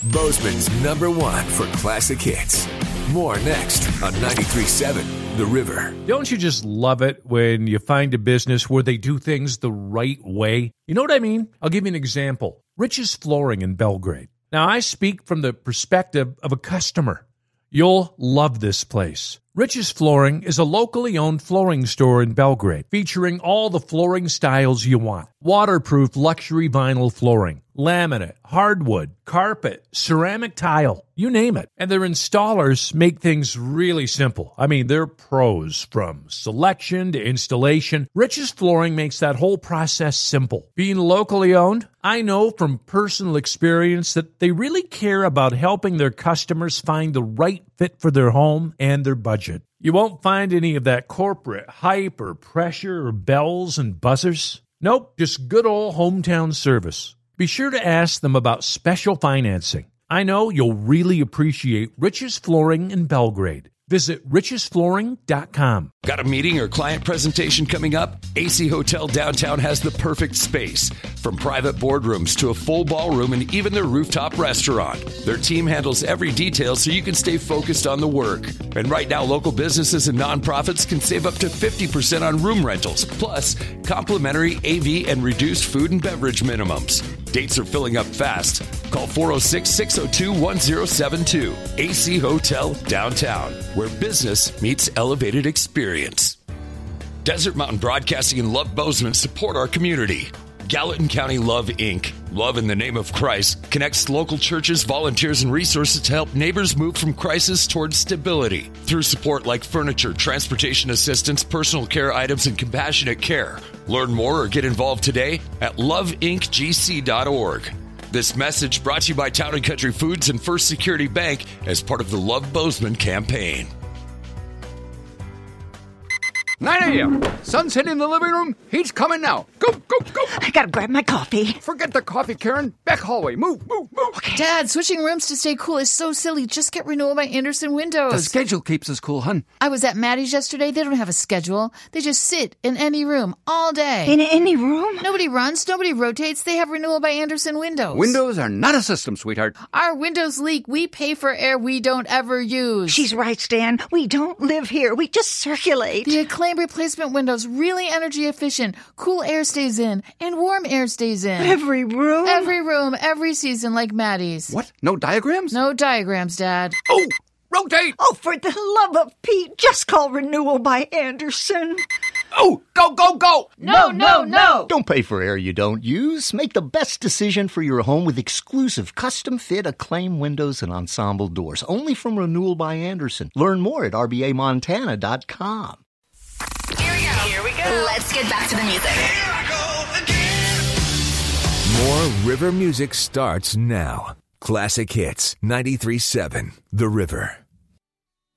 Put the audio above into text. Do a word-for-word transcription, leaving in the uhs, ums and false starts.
Bozeman's number one for classic hits. More next on ninety-three point seven The River. Don't you just love it when you find a business where they do things the right way? You know what I mean? I'll give you an example. Rich's Flooring in Belgrade. Now, I speak from the perspective of a customer. You'll love this place. Rich's Flooring is a locally owned flooring store in Belgrade, featuring all the flooring styles you want. Waterproof luxury vinyl flooring, laminate, hardwood, carpet, ceramic tile, you name it. And their installers make things really simple. I mean, they're pros from selection to installation. Rich's Flooring makes that whole process simple. Being locally owned, I know from personal experience that they really care about helping their customers find the right fit for their home and their budget. You won't find any of that corporate hype or pressure or bells and buzzers. Nope, just good old hometown service. Be sure to ask them about special financing. I know you'll really appreciate Rich's Flooring in Belgrade. Visit riches flooring dot com. Got a meeting or client presentation coming up? A C Hotel Downtown has the perfect space. From private boardrooms to a full ballroom and even their rooftop restaurant. Their team handles every detail so you can stay focused on the work. And right now, local businesses and nonprofits can save up to fifty percent on room rentals, plus complimentary A V and reduced food and beverage minimums. Dates are filling up fast. Call four oh six, six oh two, one oh seven two. A C Hotel Downtown, where business meets elevated experience. Desert Mountain Broadcasting and Love Bozeman support our community. Gallatin County Love, Incorporated. Love in the Name of Christ connects local churches, volunteers, and resources to help neighbors move from crisis towards stability. Through support like furniture, transportation assistance, personal care items, and compassionate care. Learn more or get involved today at love inc g c dot org. This message brought to you by Town and Country Foods and First Security Bank as part of the Love Bozeman campaign. nine a.m. Sun's hitting the living room. He's coming now. Go, go, go. I gotta grab my coffee. Forget the coffee, Karen. Back hallway. Move, move, move. Okay. Dad, switching rooms to stay cool is so silly. Just get Renewal by Andersen windows. The schedule keeps us cool, hun. I was at Maddie's yesterday. They don't have a schedule. They just sit in any room all day. In any room? Nobody runs. Nobody rotates. They have Renewal by Andersen windows. Windows are not a system, sweetheart. Our windows leak. We pay for air we don't ever use. She's right, Stan. We don't live here. We just circulate. The Acclaim replacement windows, really energy efficient. Cool air stays in and warm air stays in. Every room? Every room, every season, like Maddie's. What? No diagrams? No diagrams, Dad. Oh, rotate! Oh, for the love of Pete, just call Renewal by Andersen. Oh, go, go, go! No, no, no! Don't pay for air you don't use. Make the best decision for your home with exclusive custom-fit Acclaim windows and ensemble doors. Only from Renewal by Andersen. Learn more at r b a montana dot com. Here we go. Here we go. Let's get back to the music. Here I go again. More River music starts now. Classic Hits, ninety-three point seven The River.